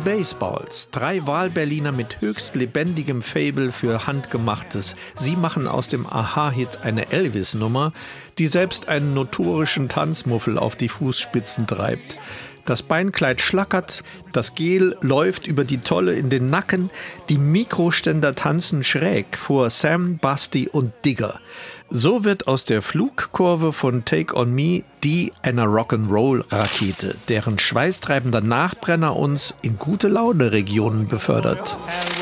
Baseballs. 3 Wahlberliner mit höchst lebendigem Faible für Handgemachtes. Sie machen aus dem Aha-Hit eine Elvis-Nummer, die selbst einen notorischen Tanzmuffel auf die Fußspitzen treibt. Das Beinkleid schlackert, das Gel läuft über die Tolle in den Nacken, die Mikroständer tanzen schräg vor Sam, Basti und Digger. So wird aus der Flugkurve von Take On Me die einer Rock'n'Roll-Rakete, deren schweißtreibender Nachbrenner uns in gute Laune-Regionen befördert.